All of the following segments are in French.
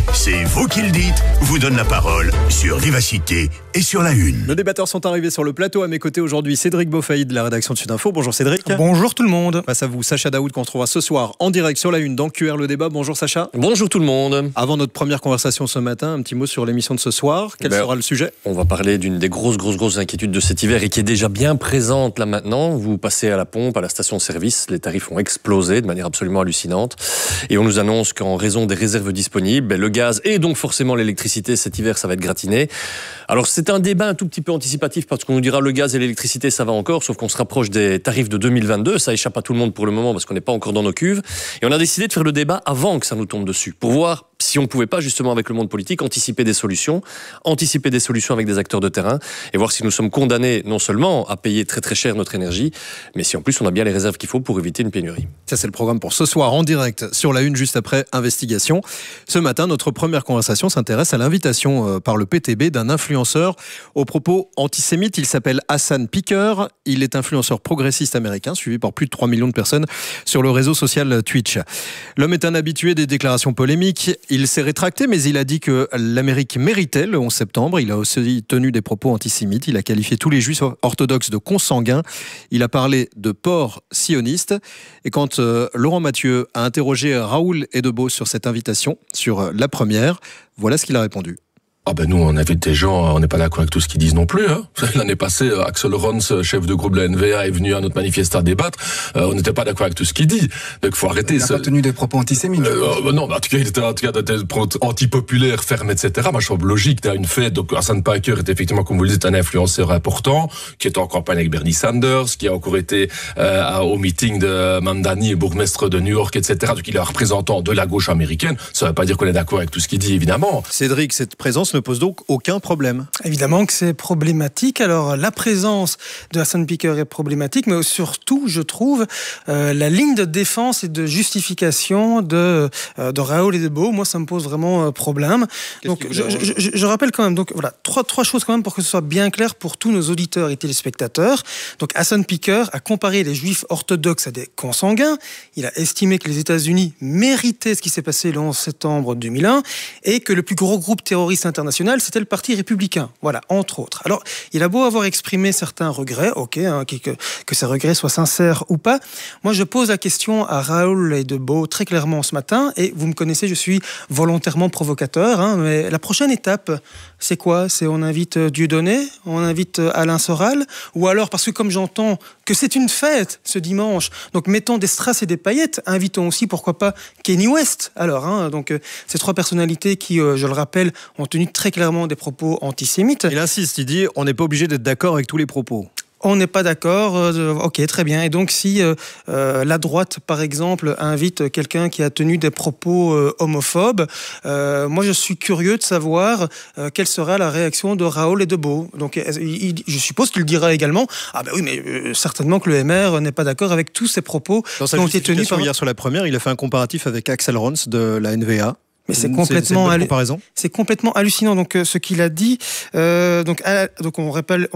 C'est vous qui le dites, vous donne la parole sur Vivacité et sur La Une. Nos débatteurs sont arrivés sur le plateau. À mes côtés aujourd'hui, Cédric Beaufailly de la rédaction de Sud Info. Bonjour Cédric. Bonjour tout le monde. Face à vous, Sacha Daoud qu'on retrouvera ce soir en direct sur La Une dans QR Le Débat. Bonjour Sacha. Bonjour tout le monde. Avant notre première conversation ce matin, un petit mot sur l'émission de ce soir. Quel sera le sujet ? On va parler d'une des grosses inquiétudes de cet hiver et qui est déjà bien présente là maintenant. Vous passez à la pompe, à la station-service, les tarifs ont explosé de manière absolument hallucinante. Et on nous annonce qu'en raison des réserves disponibles, le gaz et donc forcément l'électricité cet hiver ça va être gratiné. Alors c'est un débat un tout petit peu anticipatif parce qu'on nous dira le gaz et l'électricité ça va encore, sauf qu'on se rapproche des tarifs de 2022, ça échappe à tout le monde pour le moment parce qu'on n'est pas encore dans nos cuves. Et on a décidé de faire le débat avant que ça nous tombe dessus, pour voir si on ne pouvait pas justement avec le monde politique anticiper des solutions avec des acteurs de terrain et voir si nous sommes condamnés non seulement à payer très cher notre énergie, mais si en plus on a bien les réserves qu'il faut pour éviter une pénurie. Ça c'est le programme pour ce soir en direct sur La Une juste après Investigation. Ce matin, notre première conversation s'intéresse à l'invitation par le PTB d'un influenceur aux propos antisémites. Il s'appelle Hassan Piker. Il est influenceur progressiste américain suivi par plus de 3 millions de personnes sur le réseau social Twitch. L'homme est un habitué des déclarations polémiques. Il s'est rétracté, mais il a dit que l'Amérique méritait le 11 septembre. Il a aussi tenu des propos antisémites. Il a qualifié tous les juifs orthodoxes de consanguins. Il a parlé de porc sioniste. Et quand Laurent Mathieu a interrogé Raoul Edebo sur cette invitation, sur la première, voilà ce qu'il a répondu. Ah ben nous on invite des gens, on n'est pas d'accord avec tout ce qu'ils disent non plus. L'année passée, Axel Rons, chef de groupe de la NVA, est venu à notre manifeste à débattre. On n'était pas d'accord avec tout ce qu'il dit. Donc faut arrêter. Il n'a pas tenu des propos antisémites. Non, en tout cas il était des propos anti-populaires, fermes, etc. Moi je trouve logique. T'as une fête. Donc Hassan Piker est effectivement, comme vous le dites, un influenceur important qui est en campagne avec Bernie Sanders, qui a encore été au meeting de Mamdani, bourgmestre de New York, etc. Donc il est un représentant de la gauche américaine. Ça ne veut pas dire qu'on est d'accord avec tout ce qu'il dit, évidemment. Cédric, cette présence ne pose donc aucun problème. Évidemment que c'est problématique. Alors la présence de Hassan Piker est problématique, mais surtout, je trouve, la ligne de défense et de justification de Raoul Edebo, moi ça me pose vraiment problème. Donc je rappelle quand même, donc voilà, trois choses quand même pour que ce soit bien clair pour tous nos auditeurs et téléspectateurs. Donc Hassan Piker a comparé les juifs orthodoxes à des consanguins. Il a estimé que les États-Unis méritaient ce qui s'est passé le 11 septembre 2001 et que le plus gros groupe terroriste international c'était le Parti républicain, voilà, entre autres. Alors, il a beau avoir exprimé certains regrets, que ces regrets soient sincères ou pas, moi je pose la question à Raoul Edebo très clairement ce matin, et vous me connaissez, je suis volontairement provocateur, mais la prochaine étape, c'est quoi ? C'est on invite Dieudonné, on invite Alain Soral, ou alors, parce que comme j'entends que c'est une fête ce dimanche, donc mettons des strass et des paillettes, invitons aussi, pourquoi pas, Kanye West. Alors, donc ces trois personnalités qui, je le rappelle, ont tenu très clairement des propos antisémites. Il insiste, il dit on n'est pas obligé d'être d'accord avec tous les propos. On n'est pas d'accord, ok, très bien. Et donc si la droite, par exemple, invite quelqu'un qui a tenu des propos homophobes, moi je suis curieux de savoir quelle sera la réaction de Raoul Edebo. Donc je suppose qu'il dira également, ah ben oui, mais certainement que le MR n'est pas d'accord avec tous ces propos qui ont été tenus hier sur la première. Il a fait un comparatif avec Axel Rons de la NVA. Mais c'est complètement hallucinant. Donc ce qu'il a dit, donc on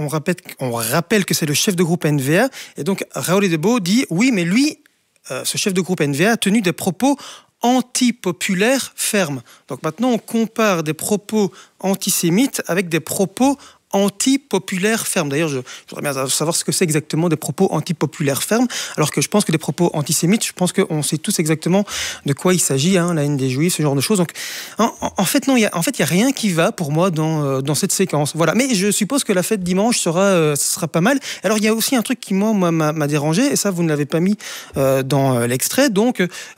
rappelle que c'est le chef de groupe NVA, et donc Raoul Edebo dit oui, mais lui, ce chef de groupe NVA a tenu des propos anti-populaires fermes. Donc maintenant on compare des propos antisémites avec des propos anti-populaires fermes. D'ailleurs, je voudrais bien savoir ce que c'est exactement des propos anti-populaires fermes, alors que je pense que des propos antisémites, je pense qu'on sait tous exactement de quoi il s'agit, la haine des juifs, ce genre de choses. Donc, en fait, non, il y a rien qui va pour moi dans cette séquence. Voilà. Mais je suppose que la fête dimanche sera pas mal. Alors, il y a aussi un truc qui, moi, m'a dérangé, et ça, vous ne l'avez pas mis dans l'extrait. Donc,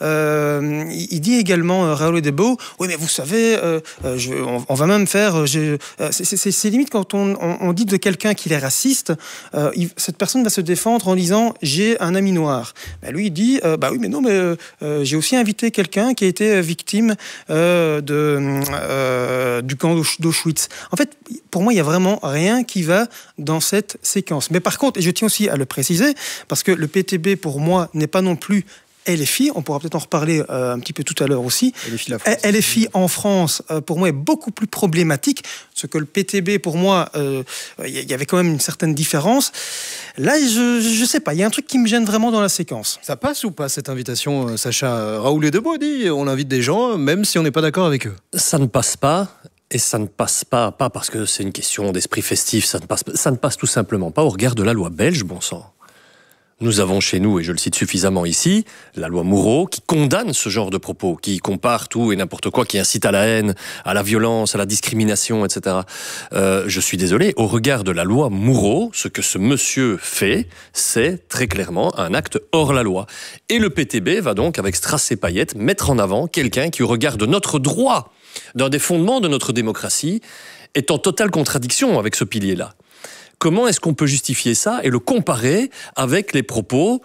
il dit également, Raoul Edebo, oui, mais vous savez, on va même faire... c'est limite quand on dit de quelqu'un qu'il est raciste, cette personne va se défendre en disant « j'ai un ami noir ». Ben lui, il dit « bah oui, mais non, mais j'ai aussi invité quelqu'un qui a été victime du camp d'Auschwitz ». En fait, pour moi, il n'y a vraiment rien qui va dans cette séquence. Mais par contre, et je tiens aussi à le préciser, parce que le PTB, pour moi, n'est pas non plus LFI, on pourra peut-être en reparler un petit peu tout à l'heure aussi. LFI en France, pour moi, est beaucoup plus problématique. Ce que le PTB, pour moi, y avait quand même une certaine différence. Là, je sais pas, il y a un truc qui me gêne vraiment dans la séquence. Ça passe ou pas cette invitation, Sacha? Raoul Edebo dit on invite des gens, même si on n'est pas d'accord avec eux. Ça ne passe pas. Et ça ne passe pas parce que c'est une question d'esprit festif, ça ne passe tout simplement pas au regard de la loi belge, bon sang. Nous avons chez nous, et je le cite suffisamment ici, la loi Moureau qui condamne ce genre de propos, qui compare tout et n'importe quoi, qui incite à la haine, à la violence, à la discrimination, etc. Je suis désolé, au regard de la loi Moureau, ce que ce monsieur fait, c'est très clairement un acte hors la loi. Et le PTB va donc, avec strass et paillettes, mettre en avant quelqu'un qui, au regard de notre droit, d'un des fondements de notre démocratie, est en totale contradiction avec ce pilier-là. Comment est-ce qu'on peut justifier ça et le comparer avec les propos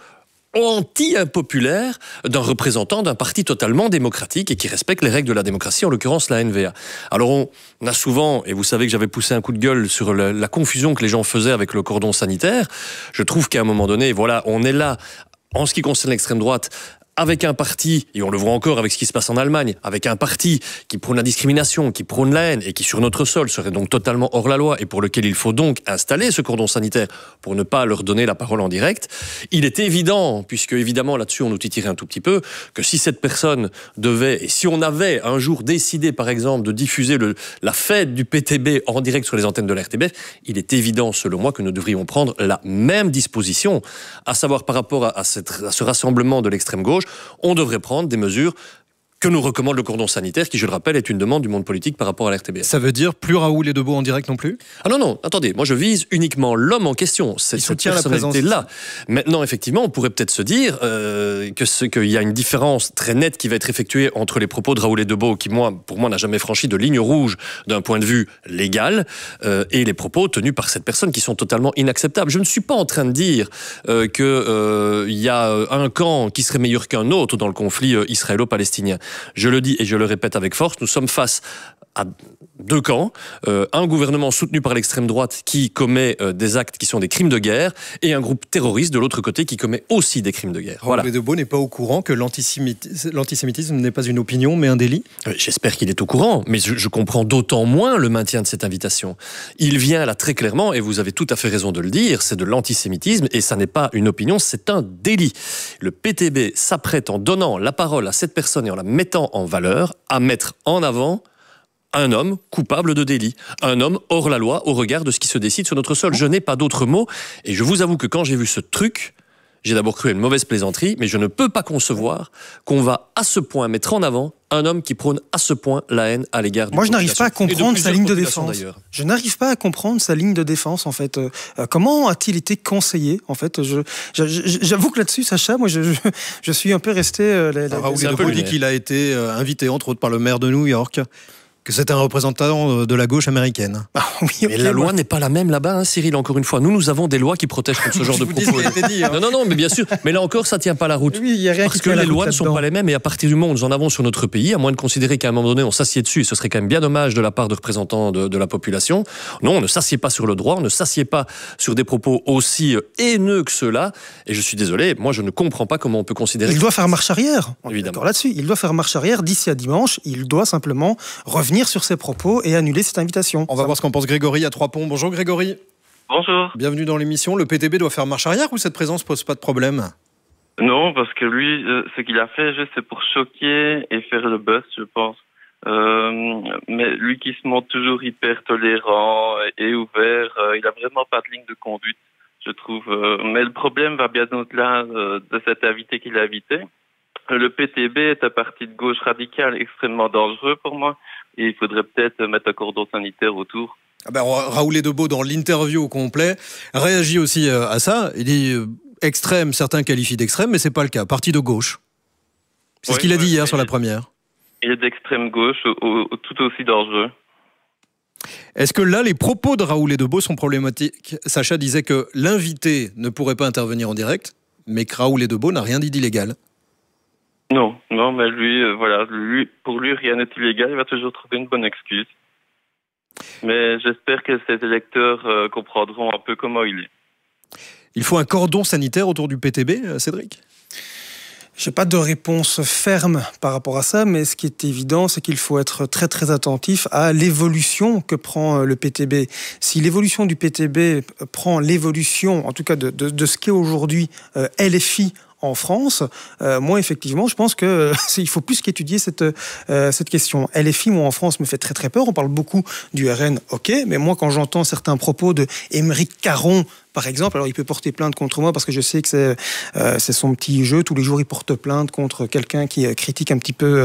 anti-impopulaires d'un représentant d'un parti totalement démocratique et qui respecte les règles de la démocratie, en l'occurrence la NVA. Alors on a souvent, et vous savez que j'avais poussé un coup de gueule sur la confusion que les gens faisaient avec le cordon sanitaire, je trouve qu'à un moment donné, voilà, on est là, en ce qui concerne l'extrême droite, avec un parti, et on le voit encore avec ce qui se passe en Allemagne, avec un parti qui prône la discrimination, qui prône la haine, et qui sur notre sol serait donc totalement hors la loi, et pour lequel il faut donc installer ce cordon sanitaire pour ne pas leur donner la parole en direct, il est évident, puisque évidemment là-dessus on nous titillerait un tout petit peu, que si cette personne devait, et si on avait un jour décidé par exemple de diffuser la fête du PTB en direct sur les antennes de la RTBF, il est évident selon moi que nous devrions prendre la même disposition, à savoir par rapport à ce rassemblement de l'extrême gauche, on devrait prendre des mesures que nous recommande le cordon sanitaire, qui, je le rappelle, est une demande du monde politique par rapport à l'RTBF. Ça veut dire plus Raoul Edebo en direct non plus? Ah non, attendez, moi je vise uniquement l'homme en question, cette personnalité-là. Maintenant, effectivement, on pourrait peut-être se dire qu'il y a une différence très nette qui va être effectuée entre les propos de Raoul Edebo, qui, pour moi, n'a jamais franchi de ligne rouge d'un point de vue légal, et les propos tenus par cette personne qui sont totalement inacceptables. Je ne suis pas en train de dire qu'il y a un camp qui serait meilleur qu'un autre dans le conflit israélo-palestinien. Je le dis et je le répète avec force, nous sommes face à deux camps, un gouvernement soutenu par l'extrême droite qui commet des actes qui sont des crimes de guerre, et un groupe terroriste de l'autre côté qui commet aussi des crimes de guerre. Raoul Edebo n'est pas au courant que l'antisémitisme n'est pas une opinion mais un délit? J'espère qu'il est au courant, mais je comprends d'autant moins le maintien de cette invitation. Il vient là très clairement, et vous avez tout à fait raison de le dire, c'est de l'antisémitisme, et ça n'est pas une opinion, c'est un délit. Le PTB s'apprête, en donnant la parole à cette personne et en la mettant en valeur, à mettre en avant un homme coupable de délit, un homme hors la loi au regard de ce qui se décide sur notre sol. Je n'ai pas d'autre mot, et je vous avoue que quand j'ai vu ce truc, j'ai d'abord cru à une mauvaise plaisanterie, mais je ne peux pas concevoir qu'on va à ce point mettre en avant un homme qui prône à ce point la haine à l'égard du. Moi, je n'arrive pas à comprendre sa ligne de défense. Je n'arrive pas à comprendre sa ligne de défense, en fait. Comment a-t-il été conseillé, en fait? J'avoue que là-dessus, Sacha, moi, je suis un peu resté. Raoul Edebo dit qu'il a été invité, entre autres, par le maire de New York, que c'est un représentant de la gauche américaine. Ah, oui, mais la loi n'est pas la même là-bas, hein, Cyril, encore une fois. Nous avons des lois qui protègent contre ce genre de propos. Non, mais bien sûr. Mais là encore, ça ne tient pas la route. Oui, y a rien parce que les lois ne sont pas les mêmes, et à partir du moment où nous en avons sur notre pays, à moins de considérer qu'à un moment donné, on s'assied dessus, et ce serait quand même bien dommage de la part de représentants de la population. Non, on ne s'assied pas sur le droit, on ne s'assied pas sur des propos aussi haineux que ceux-là. Et je suis désolé, moi je ne comprends pas comment on peut considérer... Il doit faire marche arrière. Évidemment. Là-dessus, il doit faire marche arrière d'ici à dimanche. Il doit simplement revenir sur ses propos et annuler cette invitation. On va voir ce qu'en pense Grégory à Trois-Ponts. Bonjour Grégory. Bonjour. Bienvenue dans l'émission. Le PTB doit faire marche arrière ou cette présence pose pas de problème? Non, parce que lui, ce qu'il a fait, c'est pour choquer et faire le buzz, je pense. Mais lui qui se montre toujours hyper tolérant et ouvert, il a vraiment pas de ligne de conduite, je trouve. Mais le problème va bien au-delà de cet invité qu'il a invité. Le PTB est un parti de gauche radicale extrêmement dangereux pour moi, et il faudrait peut-être mettre un cordon sanitaire autour. Raoul Edebo, dans l'interview au complet, réagit aussi à ça. Il dit extrême, certains qualifient d'extrême, mais c'est pas le cas. Parti de gauche. C'est ce qu'il a dit hier sur la première. Il est d'extrême gauche, tout aussi dangereux. Est-ce que là, les propos de Raoul Edebo sont problématiques? Sacha disait que l'invité ne pourrait pas intervenir en direct, mais que Raoul Edebo n'a rien dit d'illégal. Non, mais pour lui, rien n'est illégal, il va toujours trouver une bonne excuse. Mais j'espère que ses électeurs comprendront un peu comment il est. Il faut un cordon sanitaire autour du PTB, Cédric? Je n'ai pas de réponse ferme par rapport à ça, mais ce qui est évident, c'est qu'il faut être très très attentif à l'évolution que prend le PTB. Si l'évolution du PTB prend l'évolution, en tout cas de ce qu'est aujourd'hui LFI en France, moi effectivement, je pense que il faut plus qu'étudier cette question. LFI, moi en France, me fait très très peur. On parle beaucoup du RN, ok, mais moi quand j'entends certains propos de Émeric Caron, par exemple, alors il peut porter plainte contre moi parce que je sais que c'est son petit jeu. Tous les jours, il porte plainte contre quelqu'un qui critique un petit peu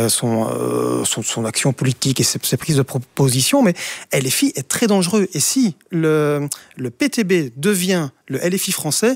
son action politique et ses prises de proposition. Mais LFI est très dangereux. Et si le PTB devient le LFI français,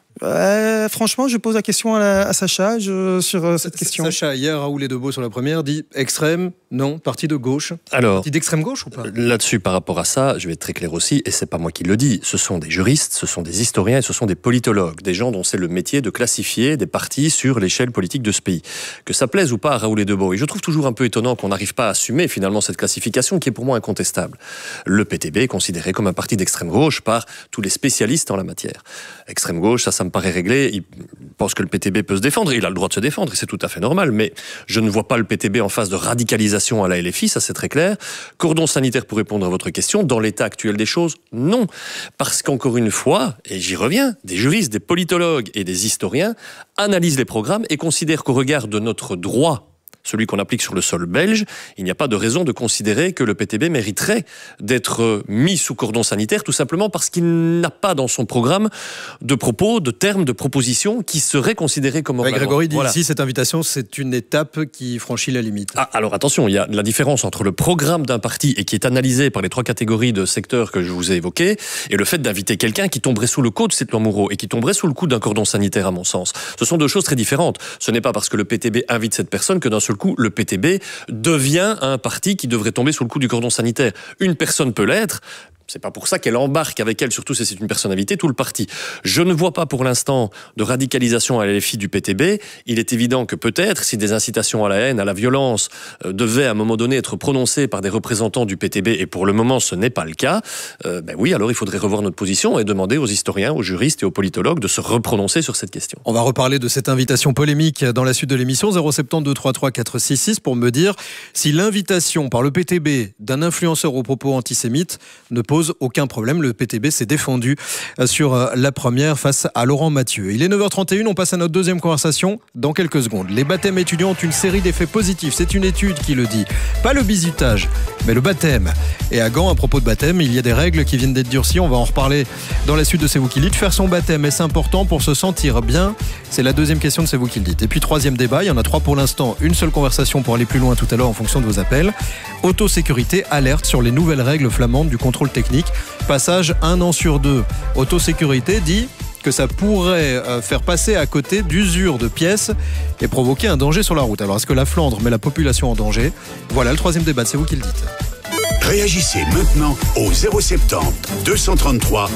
franchement, je pose la question à Sacha sur cette question. Sacha, hier, Raoul Edebo sur la première dit extrême, non, parti de gauche. Alors, parti d'extrême gauche ou pas? Là-dessus, par rapport à ça, je vais être très clair aussi, et c'est pas moi qui le dis, ce sont des juristes, ce sont des historiens et ce sont des politologues, des gens dont c'est le métier de classifier des partis sur l'échelle politique de ce pays. Que ça plaise ou pas à Raoul Edebo, et je trouve toujours un peu étonnant qu'on n'arrive pas à assumer finalement cette classification qui est pour moi incontestable. Le PTB est considéré comme un parti d'extrême gauche par tous les spécialistes en la matière. Extrême gauche, ça me paraît réglé. Il pense que le PTB peut se défendre. Il a le droit de se défendre et c'est tout à fait normal. Mais je ne vois pas le PTB en phase de radicalisation à la LFI, ça c'est très clair. Cordon sanitaire, pour répondre à votre question, dans l'état actuel des choses, non. Parce qu'encore une fois, et j'y reviens, des juristes, des politologues et des historiens analysent les programmes et considèrent qu'au regard de notre droit, celui qu'on applique sur le sol belge, il n'y a pas de raison de considérer que le PTB mériterait d'être mis sous cordon sanitaire, tout simplement parce qu'il n'a pas dans son programme de propos, de termes, de propositions qui seraient considérés comme moralement. Grégory dit ici, cette invitation, c'est une étape qui franchit la limite. Ah, alors attention, il y a la différence entre le programme d'un parti et qui est analysé par les 3 catégories de secteurs que je vous ai évoquées, et le fait d'inviter quelqu'un qui tomberait sous le coup de Stéphane Moreau et qui tomberait sous le coup d'un cordon sanitaire, à mon sens. Ce sont deux choses très différentes. Ce n'est pas parce que le PTB invite cette personne que d'un seul coup, le PTB devient un parti qui devrait tomber sous le coup du cordon sanitaire. Une personne peut l'être. C'est pas pour ça qu'elle embarque avec elle, surtout si c'est une personne invitée, tout le parti. Je ne vois pas pour l'instant de radicalisation à la LFI du PTB. Il est évident que peut-être, si des incitations à la haine, à la violence, devaient à un moment donné être prononcées par des représentants du PTB, et pour le moment ce n'est pas le cas, oui, alors il faudrait revoir notre position et demander aux historiens, aux juristes et aux politologues de se reprononcer sur cette question. On va reparler de cette invitation polémique dans la suite de l'émission. 072 33 466 pour me dire si l'invitation par le PTB d'un influenceur aux propos antisémites ne pose aucun problème. Le PTB s'est défendu sur la première face à Laurent Mathieu. Il est 9h31, on passe à notre deuxième conversation dans quelques secondes. Les baptêmes étudiants ont une série d'effets positifs. C'est une étude qui le dit. Pas le bizutage, mais le baptême. Et à Gand, à propos de baptême, il y a des règles qui viennent d'être durcies. On va en reparler dans la suite de C'est vous qui le dites. Faire son baptême, est-ce important pour se sentir bien? C'est la deuxième question de C'est vous qui le dites. Et puis troisième débat, il y en a 3 pour l'instant. Une seule conversation pour aller plus loin tout à l'heure en fonction de vos appels. Autosécurité, alerte sur les nouvelles règles flamandes du contrôle technique. Passage 1 an sur 2. Autosécurité dit que ça pourrait faire passer à côté d'usure de pièces et provoquer un danger sur la route. Alors est-ce que la Flandre met la population en danger? Voilà le troisième débat, c'est vous qui le dites. Réagissez maintenant au 070 233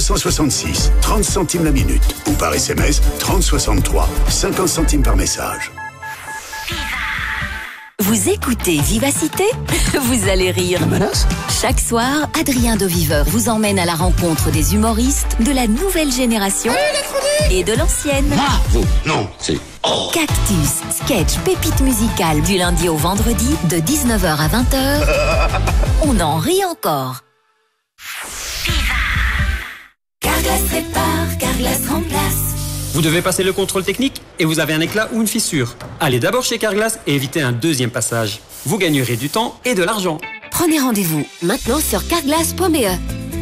466 30 centimes la minute ou par SMS 3063 50 centimes par message. Vous écoutez Vivacité? Vous allez rire. Chaque soir, Adrien Doviveur vous emmène à la rencontre des humoristes de la nouvelle génération et de l'ancienne. Non, c'est... Cactus, sketch, pépite musicale du lundi au vendredi de 19h à 20h. On en rit encore. Carglass répare, Carglass remplace. Vous devez passer le contrôle technique et vous avez un éclat ou une fissure. Allez d'abord chez Carglass et évitez un deuxième passage. Vous gagnerez du temps et de l'argent. Prenez rendez-vous maintenant sur carglass.be.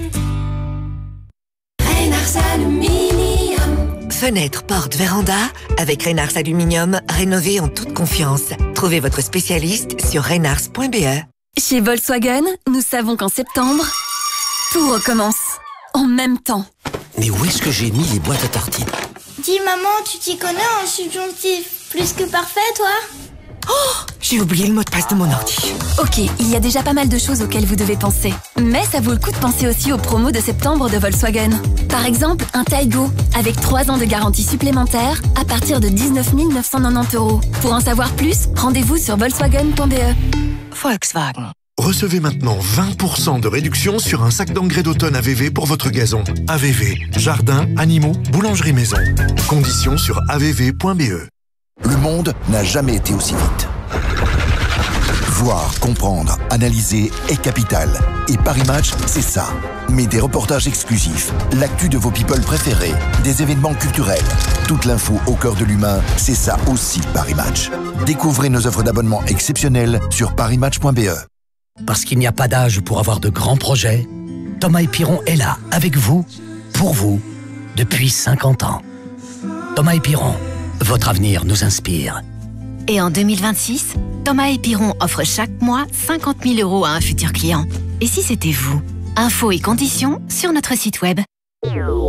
Reynars Aluminium. Fenêtre, porte, véranda, avec Reynars Aluminium, rénovez en toute confiance. Trouvez votre spécialiste sur reynars.be. Chez Volkswagen, nous savons qu'en septembre, tout recommence. En même temps. Mais où est-ce que j'ai mis les boîtes à tartines? Dis maman, tu t'y connais en subjonctif plus que parfait, toi? Oh, j'ai oublié le mot de passe de mon ordi. Ok, il y a déjà pas mal de choses auxquelles vous devez penser. Mais ça vaut le coup de penser aussi aux promos de septembre de Volkswagen. Par exemple, un Taigo, avec 3 ans de garantie supplémentaire à partir de 19 990 €. Pour en savoir plus, rendez-vous sur volkswagen.be. Volkswagen. Recevez maintenant 20% de réduction sur un sac d'engrais d'automne AVV pour votre gazon. AVV, jardin, animaux, boulangerie maison. Conditions sur avv.be. Le monde n'a jamais été aussi vite. Voir, comprendre, analyser est capital. Et Paris Match, c'est ça. Mais des reportages exclusifs, l'actu de vos people préférés, des événements culturels, toute l'info au cœur de l'humain, c'est ça aussi Paris Match. Découvrez nos offres d'abonnement exceptionnelles sur parismatch.be. Parce qu'il n'y a pas d'âge pour avoir de grands projets, Thomas Piron est là, avec vous, pour vous, depuis 50 ans. Thomas Piron, votre avenir nous inspire. Et en 2026, Thomas Piron offre chaque mois 50 000 € à un futur client. Et si c'était vous? Infos et conditions sur notre site web.